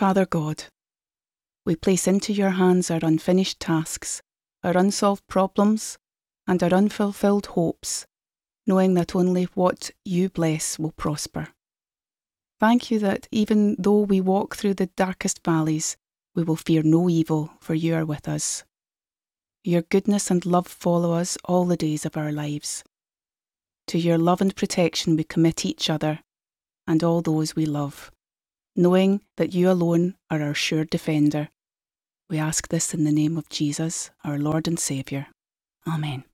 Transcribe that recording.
Father God, we place into your hands our unfinished tasks, our unsolved problems, and our unfulfilled hopes, knowing that only what you bless will prosper. Thank you that even though we walk through the darkest valleys, we will fear no evil, for you are with us. Your goodness and love follow us all the days of our lives. To your love and protection we commit each other and all those we love, knowing that you alone are our sure defender. We ask this in the name of Jesus, our Lord and Saviour. Amen.